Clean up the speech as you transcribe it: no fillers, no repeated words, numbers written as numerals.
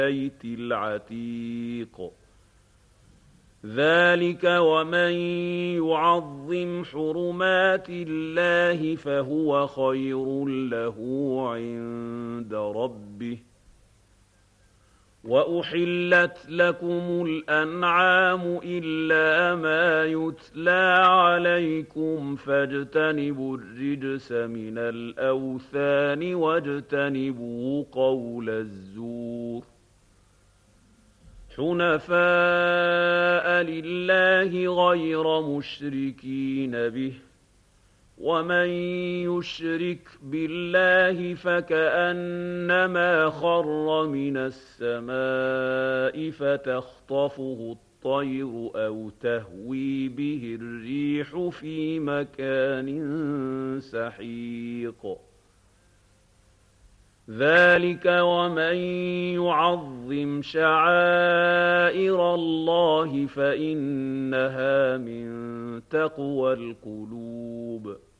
البيت العتيق ذلك ومن يعظم حرمات الله فهو خير له عند ربه وأحلت لكم الأنعام إلا ما يتلى عليكم فاجتنبوا الرجس من الأوثان واجتنبوا قول الزور حنفاء لله غير مشركين به ومن يشرك بالله فكأنما خر من السماء فتخطفه الطير أو تهوي به الريح في مكان سحيق ذلك ومن يعظم شعائر الله فإنها من تقوى القلوب